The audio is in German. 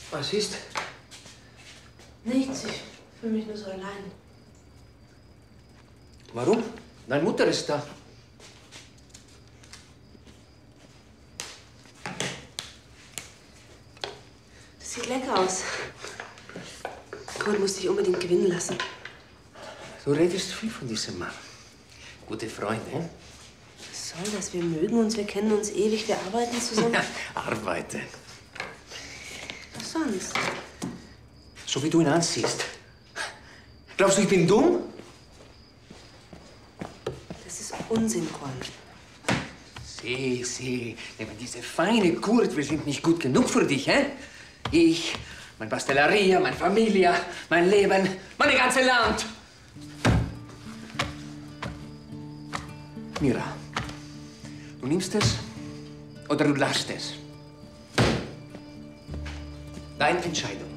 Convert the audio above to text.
Was ist? Nichts, ich fühle mich nur so allein. Warum? Deine Mutter ist da. Das sieht lecker aus. Kurt muss dich unbedingt gewinnen lassen. Du redest viel von diesem Mann. Gute Freunde. Was soll das? Wir mögen uns, wir kennen uns ewig, wir arbeiten zusammen. Arbeite. Was sonst? So wie du ihn ansiehst. Glaubst du, ich bin dumm? Das ist Unsinn, Korn. Sieh. Aber diese feine Kurt, wir sind nicht gut genug für dich, hä? Ich, mein Pastelleria, meine Familie, mein Leben, meine ganze Land. Mira, du nimmst es oder du lässt es. Deine Entscheidung.